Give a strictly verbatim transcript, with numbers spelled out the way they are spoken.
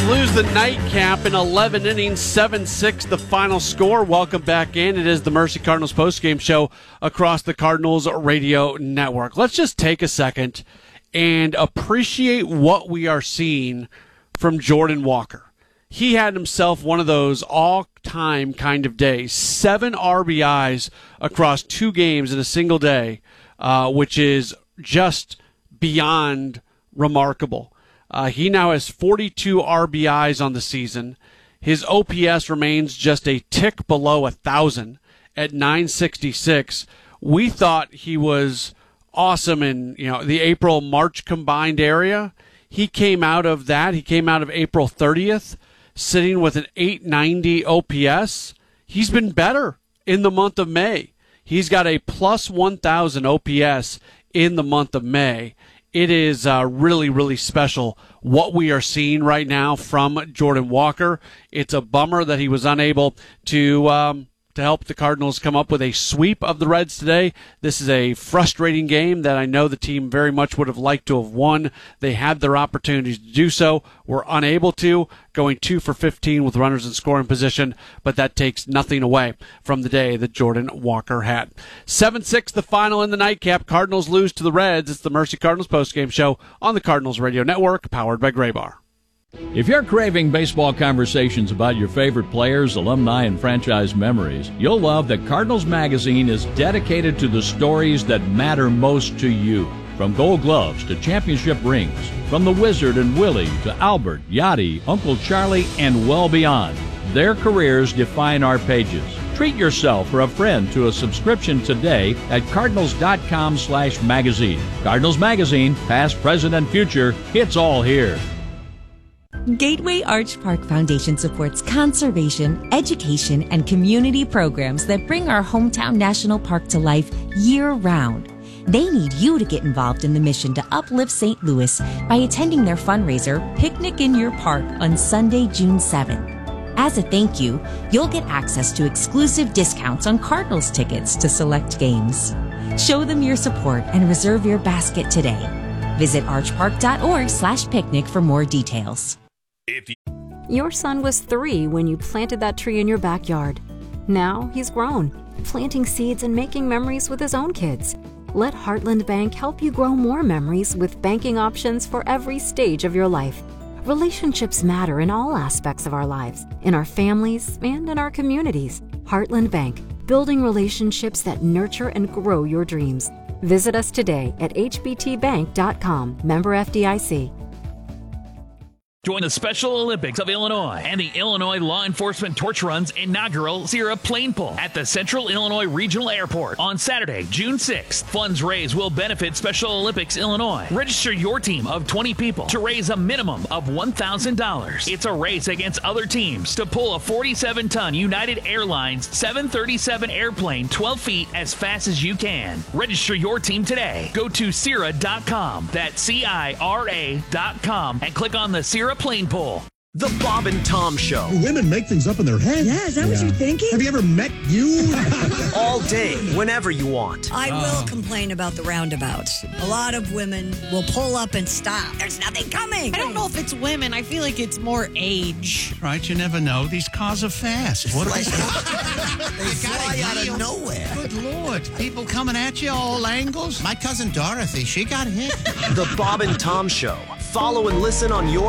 lose the nightcap in eleven innings, seven six the final score. Welcome back in. It is the Mercy Cardinals postgame show across the Cardinals radio network. Let's just take a second and appreciate what we are seeing from Jordan Walker. He had himself one of those all-time kind of days. Seven R B Is across two games in a single day, uh, which is just beyond remarkable. Uh, he now has forty-two R B Is on the season. His O P S remains just a tick below one thousand at nine sixty-six. We thought he was awesome in, you know, the April-March combined area. He came out of that. He came out of April thirtieth sitting with an eight ninety O P S. He's been better in the month of May. He's got a plus one thousand O P S in the month of May. It is uh, really, really special what we are seeing right now from Jordan Walker. It's a bummer that he was unable to um, to help the Cardinals come up with a sweep of the Reds today. This is a frustrating game that I know the team very much would have liked to have won. They had their opportunities to do so, were unable to, going two for fifteen with runners in scoring position, but that takes nothing away from the day that Jordan Walker had. seven six the final in the nightcap. Cardinals lose to the Reds. It's the Mercy Cardinals postgame show on the Cardinals radio network, powered by Graybar. If you're craving baseball conversations about your favorite players, alumni, and franchise memories, you'll love that Cardinals Magazine is dedicated to the stories that matter most to you. From Gold Gloves to championship rings, from the Wizard and Willie to Albert, Yachty, Uncle Charlie, and well beyond. Their careers define our pages. Treat yourself or a friend to a subscription today at cardinals.com slash magazine. Cardinals Magazine, past, present, and future, it's all here. Gateway Arch Park Foundation supports conservation, education, and community programs that bring our hometown national park to life year-round. They need you to get involved in the mission to uplift Saint Louis by attending their fundraiser, Picnic in Your Park, on Sunday, June seventh. As a thank you, you'll get access to exclusive discounts on Cardinals tickets to select games. Show them your support and reserve your basket today. Visit archpark.org slash picnic for more details. If you- Your son was three when you planted that tree in your backyard. Now he's grown, planting seeds and making memories with his own kids. Let Heartland Bank help you grow more memories with banking options for every stage of your life. Relationships matter in all aspects of our lives, in our families and in our communities. Heartland Bank, building relationships that nurture and grow your dreams. Visit us today at h b t bank dot com. Member F D I C. Join the Special Olympics of Illinois and the Illinois Law Enforcement Torch Run's inaugural Sierra Plane Pull at the Central Illinois Regional Airport on Saturday, June sixth. Funds raised will benefit Special Olympics Illinois. Register your team of twenty people to raise a minimum of one thousand dollars. It's a race against other teams to pull a forty-seven ton United Airlines seven thirty-seven airplane twelve feet as fast as you can. Register your team today. Go to Cira dot com. That's C I R A dot com and click on the Sierra Plane Pull. The Bob and Tom Show. Women make things up in their head. Yeah, is that yeah. what you're thinking? Have you ever met you? All day, whenever you want. I oh. will complain about the roundabouts. A lot of women will pull up and stop. There's nothing coming. I don't know if it's women. I feel like it's more age. Right, you never know. These cars are fast. What are they? They fly out of nowhere. Good Lord. People coming at you all angles. My cousin Dorothy, she got hit. The Bob and Tom Show. Follow and listen on your